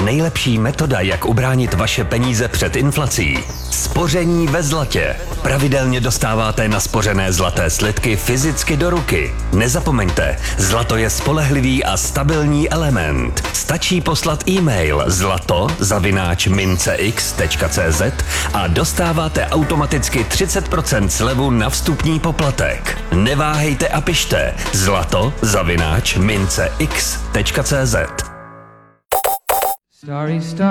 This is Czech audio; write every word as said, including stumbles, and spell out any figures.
Nejlepší metoda, jak ubránit vaše peníze před inflací. Spoření ve zlatě. Pravidelně dostáváte naspořené zlaté slitky fyzicky do ruky. Nezapomeňte, zlato je spolehlivý a stabilní element. Stačí poslat e-mail zlato zavináč mincex tečka cz a dostáváte automaticky třicet procent slevu na vstupní poplatek. Neváhejte a pište zlato zavináč mincex tečka cz. Starry, starry.